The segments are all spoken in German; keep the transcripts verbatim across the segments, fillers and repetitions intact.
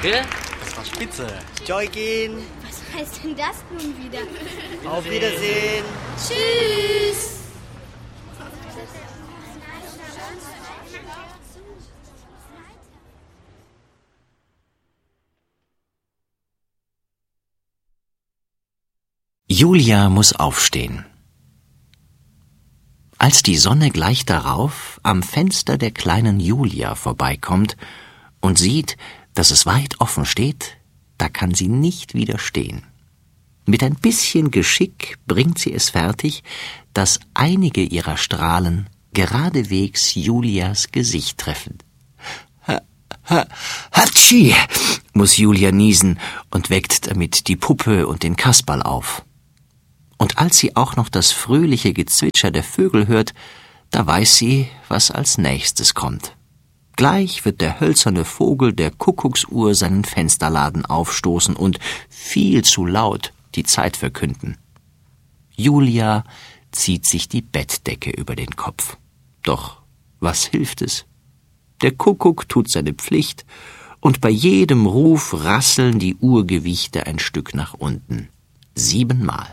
Gell? Das war spitze. Joikin. Was heißt denn das nun wieder? Auf Wiedersehen. Tschüss. Julia muss aufstehen. Als die Sonne gleich darauf am Fenster der kleinen Julia vorbeikommt und sieht, dass es weit offen steht, da kann sie nicht widerstehen. Mit ein bisschen Geschick bringt sie es fertig, dass einige ihrer Strahlen geradewegs Julias Gesicht treffen. Ha, ha, Hatschi, muss Julia niesen und weckt damit die Puppe und den Kasperl auf. Und als sie auch noch das fröhliche Gezwitscher der Vögel hört, da weiß sie, was als nächstes kommt. Gleich wird der hölzerne Vogel der Kuckucksuhr seinen Fensterladen aufstoßen und viel zu laut die Zeit verkünden. Julia zieht sich die Bettdecke über den Kopf. Doch was hilft es? Der Kuckuck tut seine Pflicht, und bei jedem Ruf rasseln die Uhrgewichte ein Stück nach unten. Siebenmal.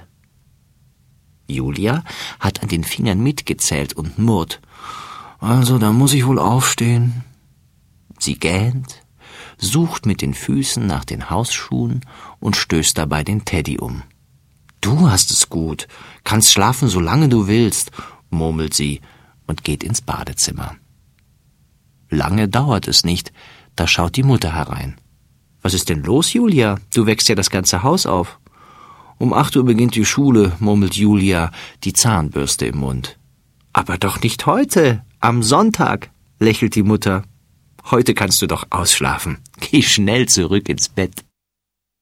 Julia hat an den Fingern mitgezählt und murrt. Also, da muss ich wohl aufstehen. Sie gähnt, sucht mit den Füßen nach den Hausschuhen und stößt dabei den Teddy um. »Du hast es gut, kannst schlafen, solange du willst«, murmelt sie und geht ins Badezimmer. Lange dauert es nicht, da schaut die Mutter herein. »Was ist denn los, Julia? Du wächst ja das ganze Haus auf.« »Um acht Uhr beginnt die Schule«, murmelt Julia, die Zahnbürste im Mund. »Aber doch nicht heute, am Sonntag«, lächelt die Mutter. »Heute kannst du doch ausschlafen. Geh schnell zurück ins Bett.«